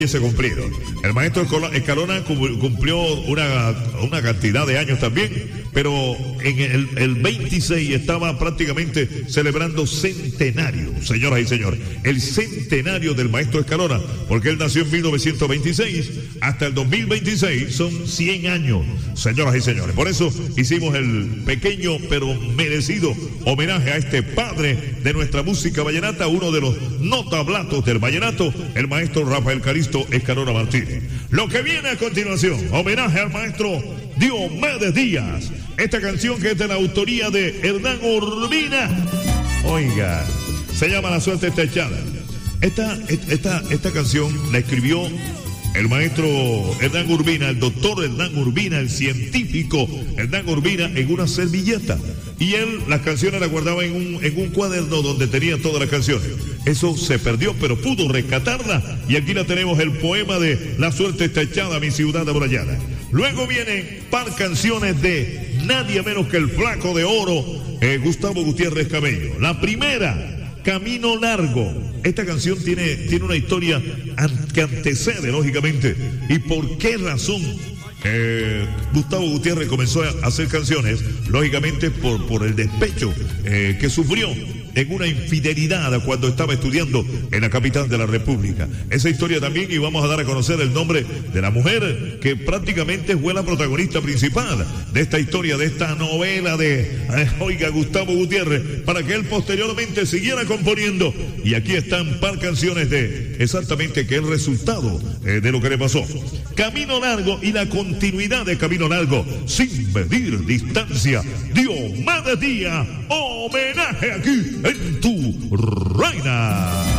se cumplieron. El maestro Escalona cumplió una cantidad de años también, pero en el 26 estaba prácticamente celebrando centenario, señoras y señores, el centenario del maestro Escalona, porque él nació en 1926, hasta el 2026 son 100 años, señoras y señores. Por eso hicimos el pequeño pero merecido homenaje a este padre de nuestra música vallenata, uno de los notablatos del vallenato, el maestro Rafael Calisto Escalona Martínez. Lo que viene a continuación, homenaje al maestro Diomedes Díaz. Esta canción que es de la autoría de Hernán Urbina. Oiga, se llama La Suerte Está Echada. Esta canción la escribió el maestro Hernán Urbina, el doctor Hernán Urbina, el científico Hernán Urbina, en una servilleta. Y él las canciones las guardaba en un cuaderno donde tenía todas las canciones. Eso se perdió, pero pudo rescatarla. Y aquí la tenemos, el poema de La Suerte Está Echada, mi ciudad amurallada. Luego vienen par canciones de nadie menos que el Flaco de Oro, Gustavo Gutiérrez Cabello. La primera, Camino Largo. Esta canción tiene una historia que antecede, lógicamente. ¿Y por qué razón Gustavo Gutiérrez comenzó a hacer canciones? Lógicamente por el despecho que sufrió en una infidelidad cuando estaba estudiando en la capital de la República. Esa historia también, y vamos a dar a conocer el nombre de la mujer que prácticamente fue la protagonista principal de esta historia, de esta novela de Gustavo Gutiérrez, para que él posteriormente siguiera componiendo. Y aquí están par canciones de exactamente que es el resultado de lo que le pasó. Camino Largo y la continuidad de Camino Largo, sin medir distancia. Diomedes Díaz, homenaje aquí en Tu Reina.